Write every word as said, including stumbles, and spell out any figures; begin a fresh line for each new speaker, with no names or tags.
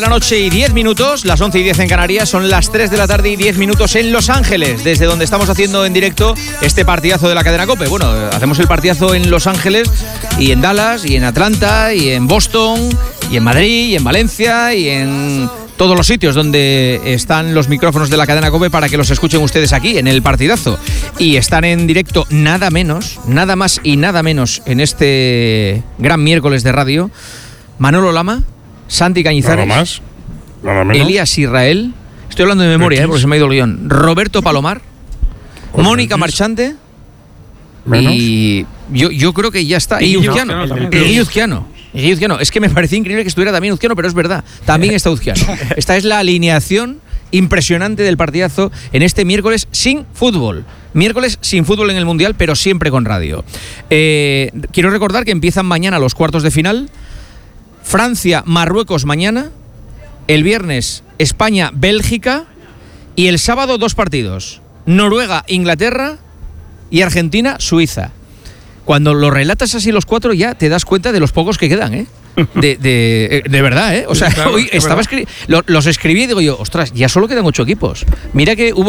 La noche y diez minutos, las once y diez en Canarias, son las tres de la tarde y diez minutos en Los Ángeles, desde donde estamos haciendo en directo este partidazo de la cadena COPE. Bueno, hacemos el partidazo en Los Ángeles y en Dallas y en Atlanta y en Boston y en Madrid y en Valencia y en todos los sitios donde están los micrófonos de la cadena COPE para que los escuchen ustedes aquí en el partidazo. Y están en directo nada menos, nada más y nada menos en este gran miércoles de radio, Manolo Lama, Santi Cañizares,
nada más, nada menos.
Elías Israel, estoy hablando de memoria, eh, porque se me ha ido el guión, Roberto Palomar,
Pues
Mónica
menos.
Marchante
Menos.
y yo, yo creo que ya está. Y Uzquiano, y Uzquiano. Y Uzquiano. Es que me parecía increíble que estuviera también Uzquiano, pero es verdad, también está Uzquiano. Esta es la alineación impresionante del partidazo en este miércoles sin fútbol. Miércoles sin fútbol en el Mundial, pero siempre con radio. Eh, quiero recordar que empiezan mañana los cuartos de final. Francia, Marruecos mañana, el viernes España, Bélgica y el sábado dos partidos, Noruega, Inglaterra y Argentina, Suiza. Cuando lo relatas así los cuatro ya te das cuenta de los pocos que quedan, ¿eh? De, de, de verdad, ¿eh? O sea,
Claro,
hoy
es
estaba
verdad.
escri- lo- los escribí y digo yo, ostras, ya solo quedan ocho equipos. Mira que hubo